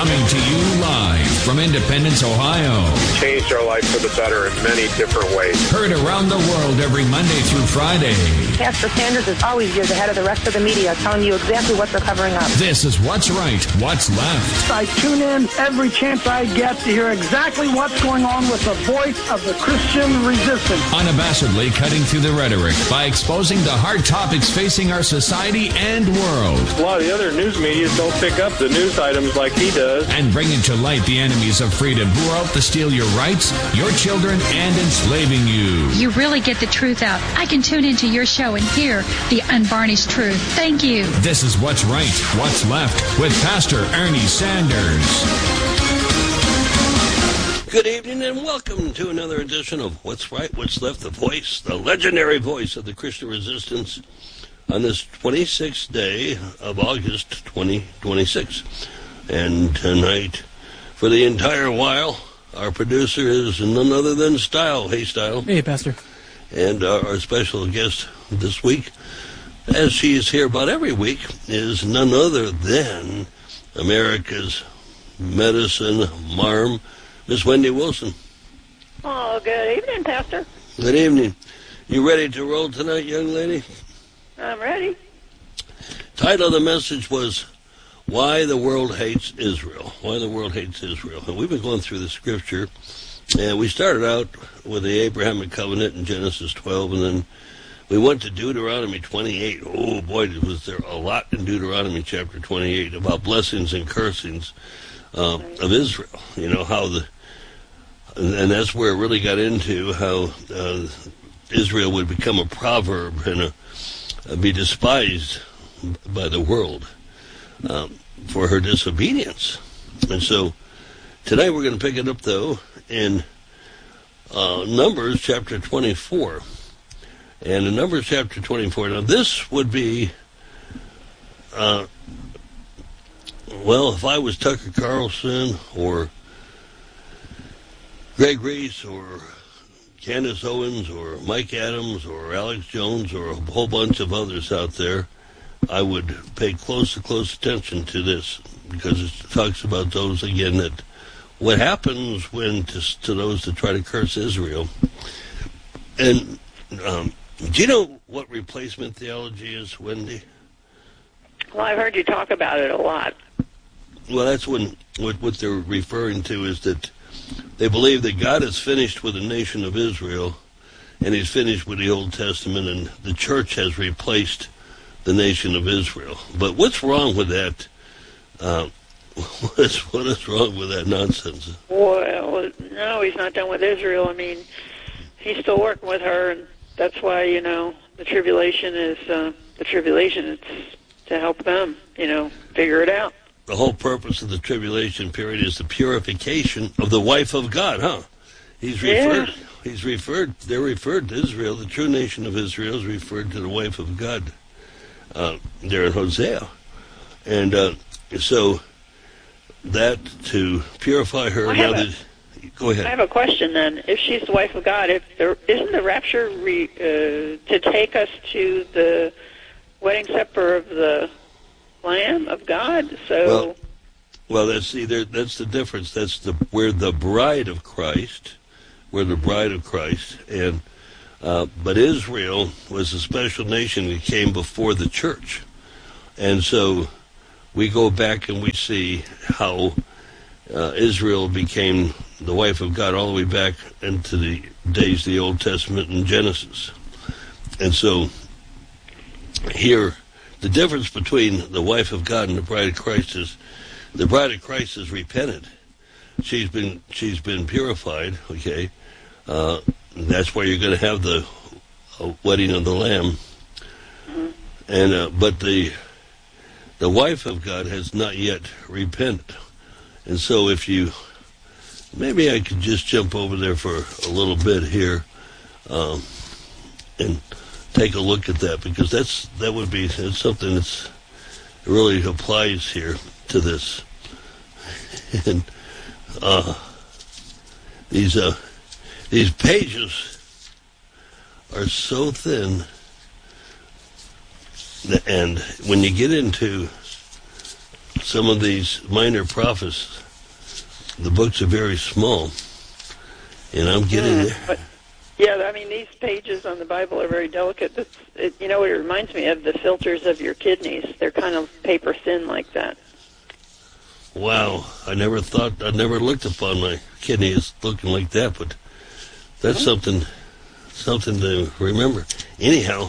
Coming to you live from Independence, Ohio. Changed our life for the better in many different ways. Heard around the world every Monday through Friday. Pastor Sanders is always years ahead of the rest of the media, telling you exactly what they're covering up. This is What's Right, What's Left. I tune in every chance I get to hear exactly what's going on with the voice of the Christian resistance. Unabashedly cutting through the rhetoric by exposing the hard topics facing our society and world. A lot of the other news media don't pick up the news items like he does. And bringing to light the enemies of freedom who are out to steal your rights, your children, and enslaving you. You really get the truth out. I can tune into your show and hear the unvarnished truth. Thank you. This is What's Right, What's Left with Pastor Ernie Sanders. Good evening and welcome to another edition of What's Right, What's Left, the voice, the legendary voice of the Christian resistance on this 26th day of August 2026. And tonight, for the entire while, our producer is none other than Style. Hey, Style. Hey, Pastor. And our special guest this week, as she is here about every week, is none other than America's medicine marm, Miss Wendy Wilson. Oh, good evening, Pastor. Good evening. You ready to roll tonight, young lady? I'm ready. Title of the message was Why the World Hates Israel. Why the World Hates Israel. And we've been going through the scripture, and we started out with the Abrahamic covenant in Genesis 12, and then we went to Deuteronomy 28. Oh, boy, was there a lot in Deuteronomy chapter 28 about blessings and cursings of Israel. You know, how and that's where it really got into how Israel would become a proverb and be despised by the world for her disobedience. And so tonight we're going to pick it up, though, in Numbers chapter 24. And in Numbers chapter 24, now this would be, well, if I was Tucker Carlson or Greg Reese or Candace Owens or Mike Adams or Alex Jones or a whole bunch of others out there, I would pay close attention to this, because it talks about those, again, that what happens when to those that try to curse Israel. And do you know what replacement theology is, Wendy? Well, I've heard you talk about it a lot. Well, that's what they're referring to is that they believe that God is finished with the nation of Israel, and he's finished with the Old Testament, and the church has replaced the nation of Israel. But what's wrong with that? What is wrong with that nonsense? Well, no, he's not done with Israel. I mean, he's still working with her, and that's why, you know, the tribulation is the tribulation. It's to help them, you know, figure it out. The whole purpose of the tribulation period is the purification of the wife of God, huh? They're referred to Israel, the true nation of Israel is referred to the wife of God there in Hosea. And so that to purify her, go ahead. I have a question then. If she's the wife of God, isn't the rapture to take us to the wedding supper of the Lamb of God? So, well, that's the difference. That's we're the bride of Christ. We're the bride of Christ, and but Israel was a special nation that came before the church, and so we go back and we see how Israel became the wife of God all the way back into the days of the Old Testament in Genesis, and so here. The difference between the wife of God and the bride of Christ is the bride of Christ is repented. She's been purified, okay? That's why you're going to have the wedding of the Lamb. And but the wife of God has not yet repented. And so if you, maybe I could just jump over there for a little bit here and take a look at that, because that's something that's really applies here to this. And these pages are so thin, and when you get into some of these minor prophets, the books are very small, and I'm getting there. But, yeah, I mean, these pages on the Bible are very delicate. You know what it reminds me of? The filters of your kidneys. They're kind of paper thin like that. Wow, I never looked upon my kidney as looking like that, but that's something to remember. Anyhow,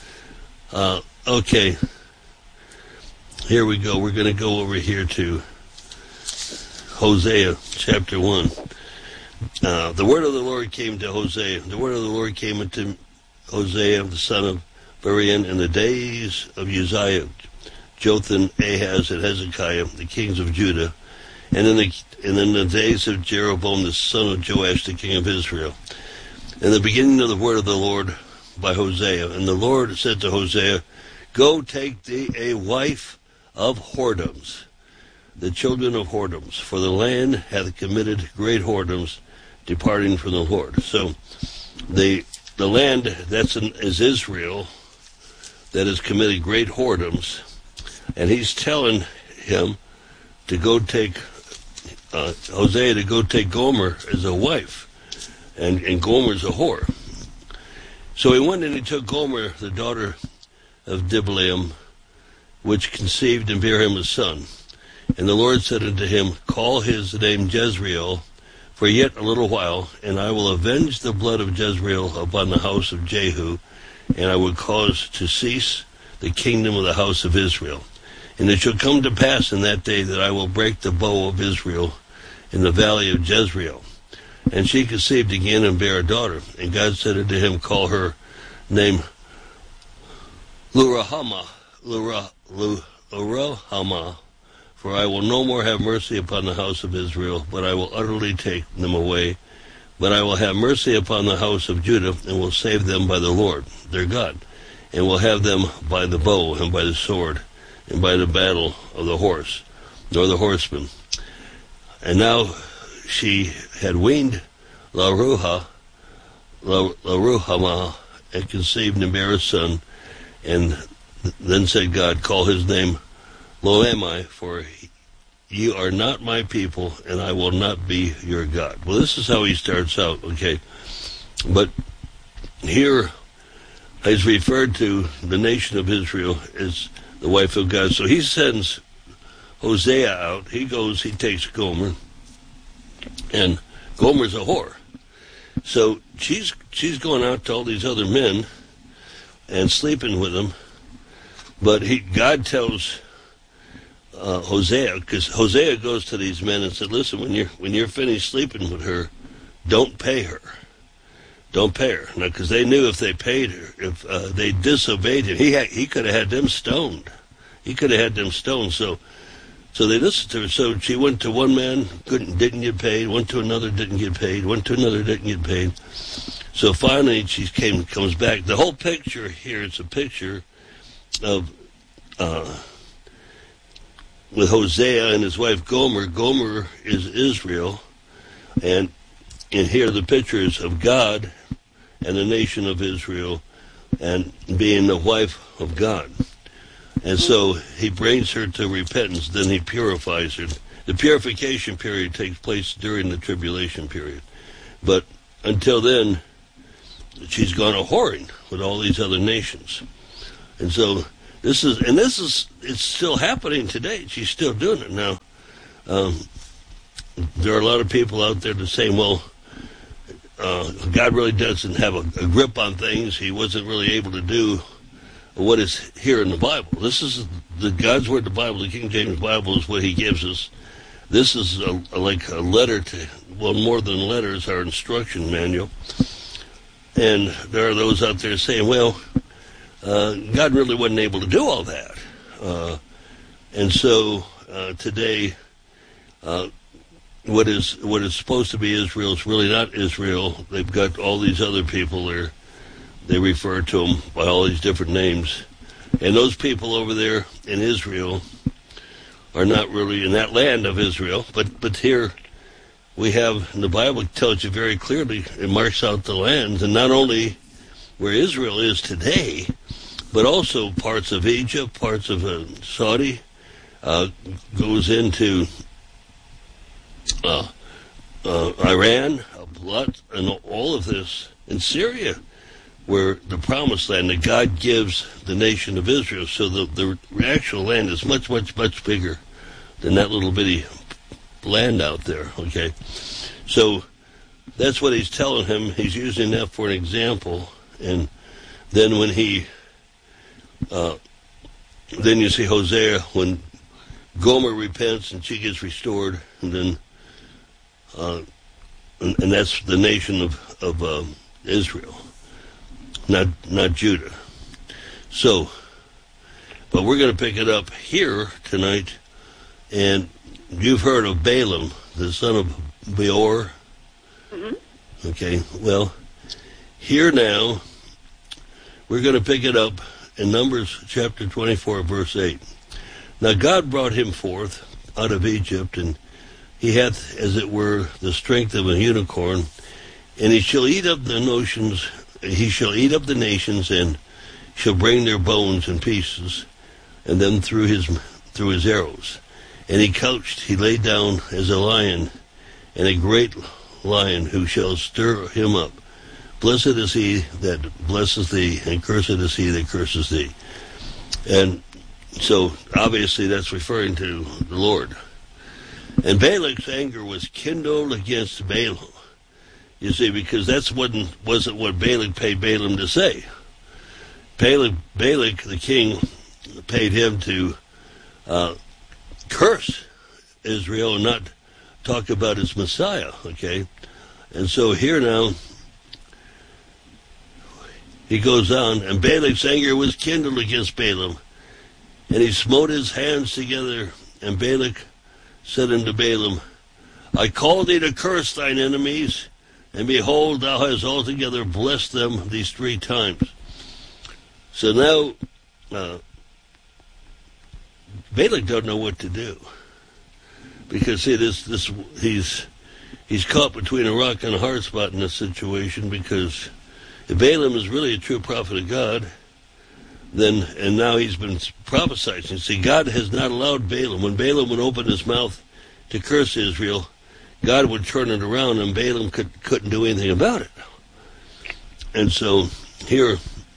okay, here we go. We're going to go over here to Hosea chapter 1. The word of the Lord came to Hosea. The word of the Lord came unto Hosea, the son of Berean, in the days of Uzziah, Jotham, Ahaz, and Hezekiah, the kings of Judah, and in the days of Jeroboam, the son of Joash, the king of Israel. In the beginning of the word of the Lord by Hosea. And the Lord said to Hosea, Go take thee a wife of whoredoms, the children of whoredoms, for the land hath committed great whoredoms, departing from the Lord. So the land is Israel that has committed great whoredoms, and he's telling him to go take Hosea to go take Gomer as a wife, and Gomer's a whore. So he went and he took Gomer, the daughter of Diblaim, which conceived and bare him a son. And the Lord said unto him, Call his name Jezreel, for yet a little while, and I will avenge the blood of Jezreel upon the house of Jehu, and I will cause to cease the kingdom of the house of Israel. And it shall come to pass in that day that I will break the bow of Israel in the valley of Jezreel. And she conceived again and bare a daughter. And God said unto him, Call her name Lurahama, for I will no more have mercy upon the house of Israel, but I will utterly take them away. But I will have mercy upon the house of Judah, and will save them by the Lord their God, and will have them by the bow, and by the sword, and by the battle of the horse, nor the horseman. And now she had weaned Laruhamah, and conceived and bare a son. And then said God, Call his name Lo-Ammi, for ye are not my people, and I will not be your God. Well, this is how he starts out, okay? But here he's referred to the nation of Israel as the wife of God. So he sends Hosea out. He goes, he takes Gomer, and Gomer's a whore. So she's going out to all these other men and sleeping with them. But God tells Hosea, because Hosea goes to these men and said, Listen, when you're finished sleeping with her, don't pay her. Don't pay her. Now, because they knew if they paid her, if they disobeyed him, he could have had them stoned. He could have had them stoned. So they listened to her. So she went to one man, didn't get paid. Went to another, didn't get paid. Went to another, didn't get paid. So finally she comes back. The whole picture here is a picture of with Hosea and his wife Gomer. Gomer is Israel, and here the picture is of God and the nation of Israel, and being the wife of God. And so he brings her to repentance, then he purifies her. The purification period takes place during the tribulation period. But until then, she's gone a whoring with all these other nations. And so it's still happening today. She's still doing it now. There are a lot of people out there that say, well, God really doesn't have a grip on things. He wasn't really able to do what is here in the Bible. This is God's Word, the Bible. The King James Bible is what he gives us. This is like a letter to, well, more than letters, our instruction manual. And there are those out there saying, well, God really wasn't able to do all that. And so today, what is supposed to be Israel is really not Israel. They've got all these other people there. They refer to them by all these different names. And those people over there in Israel are not really in that land of Israel. But here we have, and the Bible tells you very clearly, it marks out the lands, and not only where Israel is today, but also parts of Egypt, parts of Saudi, goes into Iran, and all of this in Syria, where the promised land that God gives the nation of Israel. So the actual land is much, much, much bigger than that little bitty land out there, okay? So that's what he's telling him. He's using that for an example. And then when then you see Hosea, when Gomer repents and she gets restored, and then and that's the nation of Israel, not Judah. So, but we're going to pick it up here tonight, and you've heard of Balaam, the son of Beor. Mm-hmm. Okay, well, here now, we're going to pick it up in Numbers chapter 24, verse 8. Now God brought him forth out of Egypt, and he hath, as it were, the strength of a unicorn, and he shall eat up the nations, and shall bring their bones in pieces, and them through his arrows. And he laid down as a lion, and a great lion, who shall stir him up. Blessed is he that blesses thee, and cursed is he that curses thee. And so, obviously, that's referring to the Lord. And Balak's anger was kindled against Balaam. You see, because that's wasn't what Balak paid Balaam to say. Balak, the king, paid him to curse Israel and not talk about his Messiah, okay? And so here now, he goes on, and Balak's anger was kindled against Balaam, and he smote his hands together, and Balak said unto Balaam, I call thee to curse thine enemies, and behold, thou hast altogether blessed them these 3 times. So now, Balak don't know what to do, because see, he's caught between a rock and a hard spot in this situation, because if Balaam is really a true prophet of God, then, and now he's been prophesying. See, God has not allowed Balaam. When Balaam would open his mouth to curse Israel, God would turn it around, and Balaam couldn't do anything about it. And so here,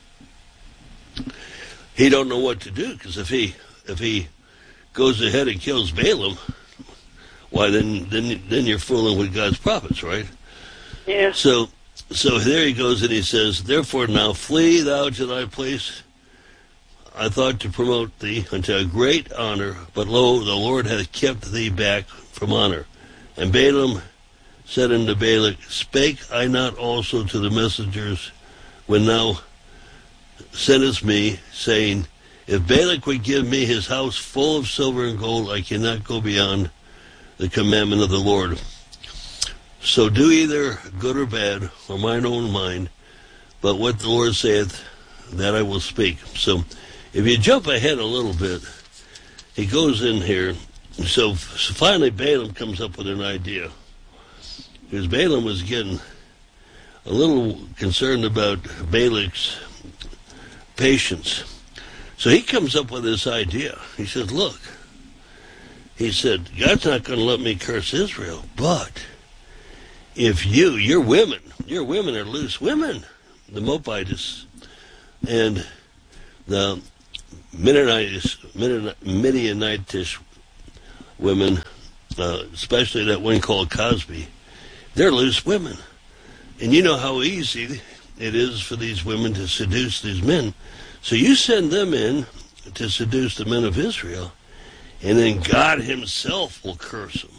he don't know what to do, because if he goes ahead and kills Balaam, why then you're fooling with God's prophets, right? Yeah. So there he goes, and he says, Therefore now flee thou to thy place. I thought to promote thee unto a great honor, but lo, the Lord hath kept thee back from honor. And Balaam said unto Balak, Spake I not also to the messengers when thou sentest me, saying, If Balak would give me his house full of silver and gold, I cannot go beyond the commandment of the Lord. So do either good or bad, or mine own mind, but what the Lord saith, that I will speak. So if you jump ahead a little bit, he goes in here. So finally Balaam comes up with an idea, because Balaam was getting a little concerned about Balak's patience. So he comes up with this idea. He said, look, he said, God's not going to let me curse Israel, but if your women are loose women, the Moabites and the Midianitish women, especially that one called Cosby, they're loose women. And you know how easy it is for these women to seduce these men. So you send them in to seduce the men of Israel, and then God himself will curse them.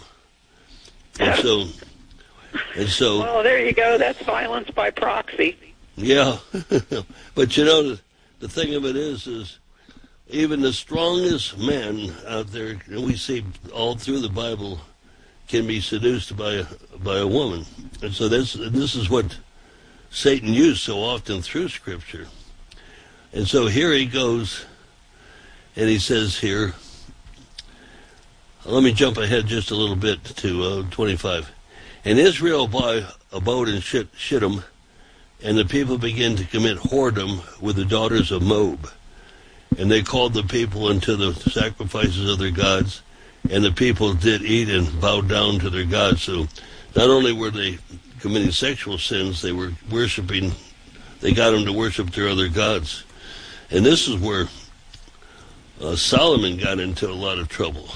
And so well, there you go. That's violence by proxy. Yeah. But you know, the thing of it is even the strongest men out there, and we see all through the Bible, can be seduced by a woman. And so this is what Satan used so often through Scripture. And so here he goes, and he says here, let me jump ahead just a little bit to 25. And Israel abode in Shittim, and the people began to commit whoredom with the daughters of Moab. And they called the people unto the sacrifices of their gods, and the people did eat and bowed down to their gods. So not only were they committing sexual sins, they were worshiping, they got them to worship their other gods. And this is where Solomon got into a lot of trouble.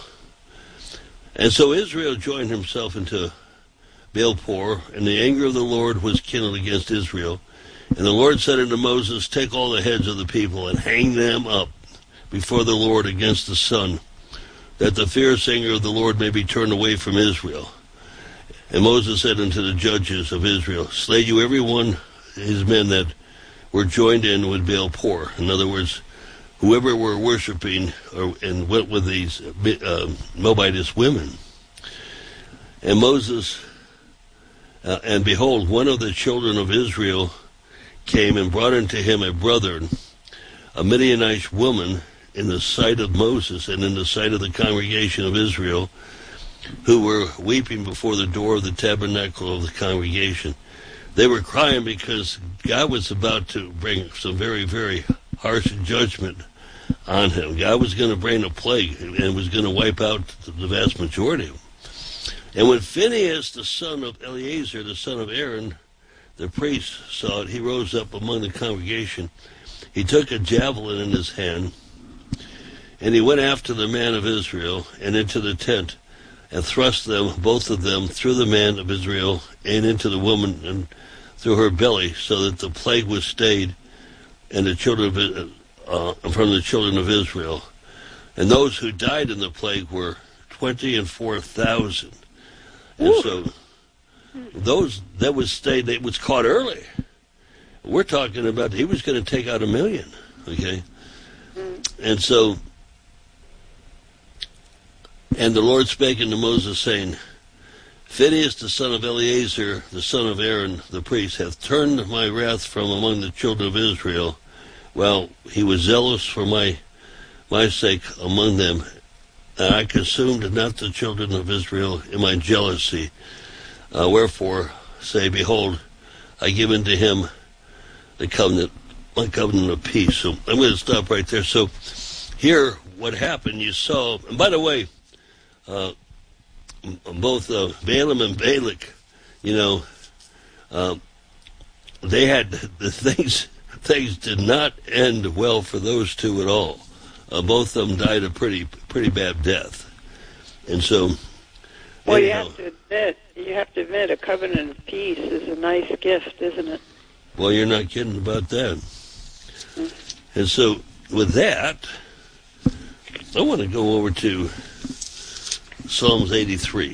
And so Israel joined himself into Baal-Peor, and the anger of the Lord was kindled against Israel. And the Lord said unto Moses, take all the heads of the people and hang them up before the Lord against the sun, that the fierce anger of the Lord may be turned away from Israel. And Moses said unto the judges of Israel, slay you every one his men that were joined in with Baal-Peor. In other words, whoever were worshiping and went with these Moabitess women. And Moses, and behold, one of the children of Israel came and brought unto him a brother, a Midianite woman, in the sight of Moses and in the sight of the congregation of Israel, who were weeping before the door of the tabernacle of the congregation. They were crying because God was about to bring some very, very harsh judgment on him. God was going to bring a plague and was going to wipe out the vast majority of them. And when Phinehas, the son of Eleazar, the son of Aaron, the priest, saw it, he rose up among the congregation. He took a javelin in his hand, and he went after the man of Israel and into the tent, and thrust them, both of them, through the man of Israel and into the woman and through her belly, so that the plague was stayed, and the children from the children of Israel. And those who died in the plague were 24,000. And so those that was stayed, it was caught early. We're talking about he was going to take out 1 million. Okay, and so. And the Lord spake unto Moses, saying, Phinehas, the son of Eleazar, the son of Aaron, the priest, hath turned my wrath from among the children of Israel, while he was zealous for my sake among them. And I consumed not the children of Israel in my jealousy. Wherefore, say, behold, I give unto him my covenant of peace. So I'm going to stop right there. So here, what happened, you saw, and by the way, both Balaam and Balak, they had the things did not end well for those two at all. Both of them died a pretty bad death, and so. Well, you have to admit, a covenant of peace is a nice gift, isn't it? Well, you're not kidding about that. And so, with that, I want to go over to Psalms 83.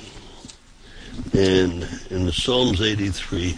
And in the Psalms 83,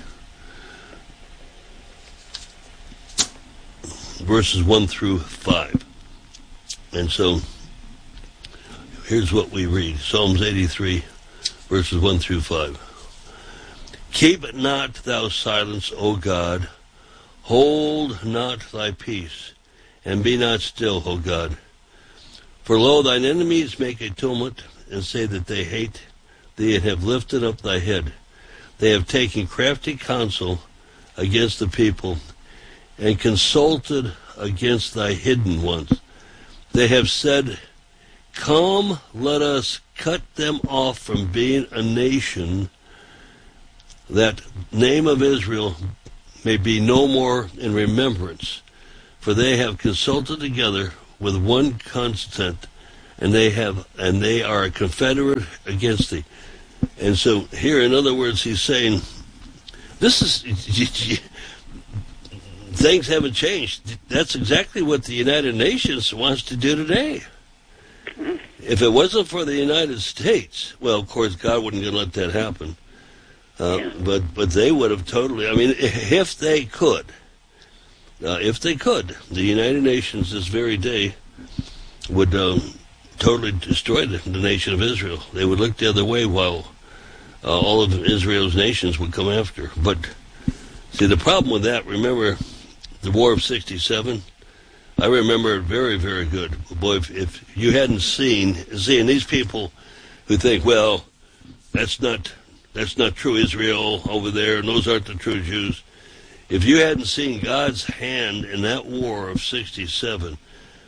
verses 1 through 5. And so, here's what we read. Psalms 83, verses 1 through 5. Keep not thou silence, O God. Hold not thy peace, and be not still, O God. For lo, thine enemies make a tumult, and say that they hate thee, and have lifted up thy head. They have taken crafty counsel against the people, and consulted against thy hidden ones. They have said, Come, let us cut them off from being a nation, that name of Israel may be no more in remembrance. For they have consulted together with one consent, and they are a confederate against thee. And so here, in other words, he's saying, this is things haven't changed. That's exactly what the United Nations wants to do today. If it wasn't for the United States, well, of course, God wouldn't let that happen. But they would have totally. I mean, if they could, the United Nations this very day would totally destroy the nation of Israel. They would look the other way while all of Israel's nations would come after. But see, the problem with that, remember the War of 67? I remember it very, very good. Boy, if you hadn't seeing these people who think, well, that's not true Israel over there, and those aren't the true Jews. If you hadn't seen God's hand in that war of 67,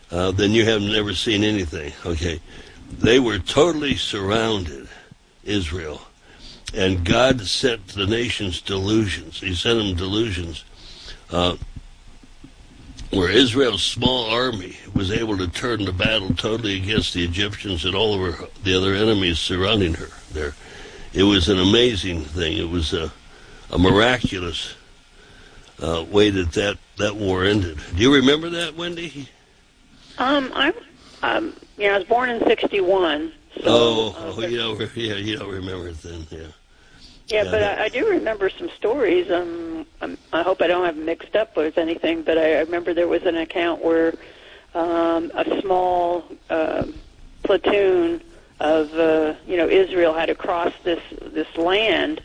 then you have never seen anything. Okay, they were totally surrounded, Israel, and God sent the nations delusions. He sent them delusions, where Israel's small army was able to turn the battle totally against the Egyptians and all of the other enemies surrounding her there. It was an amazing thing. It was a miraculous way that war ended. Do you remember that, Wendy? I was born in '61. So, you don't remember it then, yeah. Yeah, but I do remember some stories. I hope I don't have mixed up with anything, but I remember there was an account where a small platoon of Israel had to cross this land.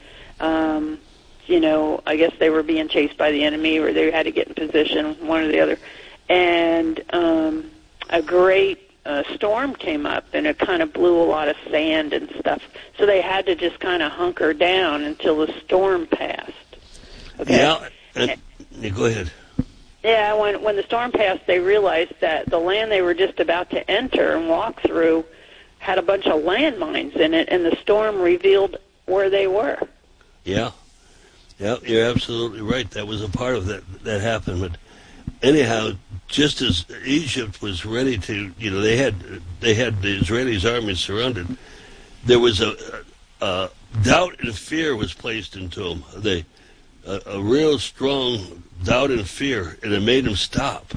I guess they were being chased by the enemy, or they had to get in position, one or the other, and a great storm came up, and it kind of blew a lot of sand and stuff. So they had to just kind of hunker down until the storm passed. Okay? Yeah, go ahead. Yeah, when the storm passed, they realized that the land they were just about to enter and walk through had a bunch of landmines in it, and the storm revealed where they were. Yeah, you're absolutely right. That was a part of that happened. But anyhow, just as Egypt was ready to, they had the Israelis' army surrounded, there was a doubt and fear was placed into them. A real strong doubt and fear, and it made them stop.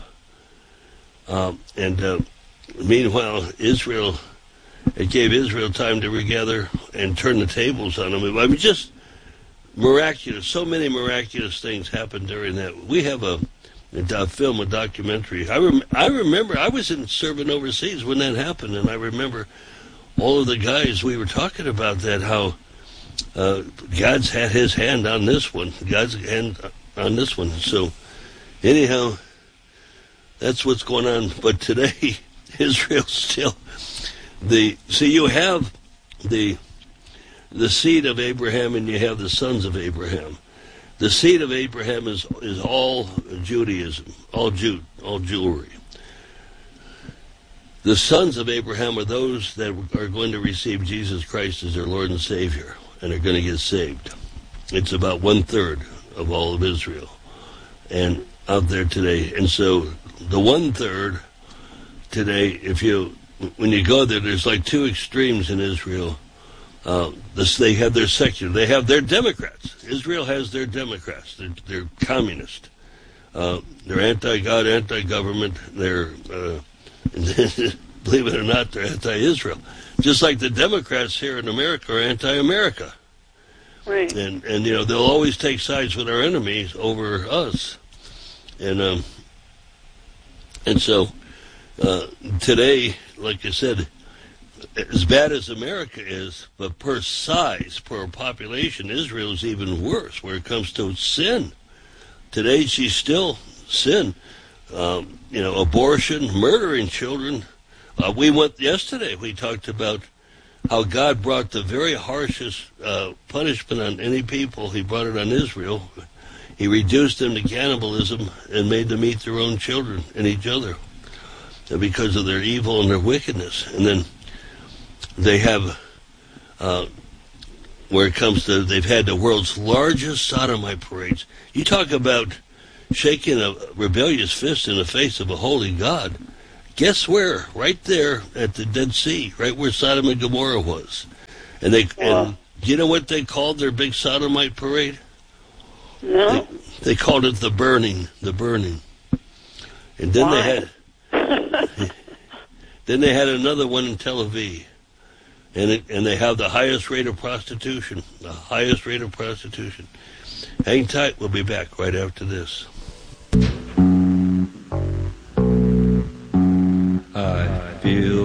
Meanwhile, it gave Israel time to regather and turn the tables on them. I mean, just miraculous. So many miraculous things happened during that. We have a film, a documentary. I remember I was serving overseas when that happened, and I remember all of the guys we were talking about that, how God's had his hand on this one. God's hand on this one. So anyhow, that's what's going on. But today, Israel's still you have the seed of Abraham and you have the sons of Abraham. The seed of Abraham is all Judaism, all Jewry. The sons of Abraham are those that are going to receive Jesus Christ as their Lord and Savior and are going to get saved. It's about 1/3 of all of Israel and out there today. And so the 1/3 today, when you go there, there's like two extremes in Israel. They have their secular. They have their Democrats. Israel has their Democrats. They're communist. They're anti-God, anti-government. They're, believe it or not, they're anti-Israel. Just like the Democrats here in America are anti-America. Right. And they'll always take sides with our enemies over us. And so today, like I said, as bad as America is, but per population, Israel is even worse where it comes to sin. Today, she's still sin. Abortion, murdering children. Yesterday, we talked about how God brought the very harshest punishment on any people. He brought it on Israel. He reduced them to cannibalism and made them eat their own children and each other because of their evil and their wickedness. And then they have, they've had the world's largest sodomite parades. You talk about shaking a rebellious fist in the face of a holy God. Guess where? Right there at the Dead Sea, right where Sodom and Gomorrah was. And and you know what they called their big sodomite parade? No. They called it the burning. And then they had another one in Tel Aviv. And they have the highest rate of prostitution. Hang tight, we'll be back right after this.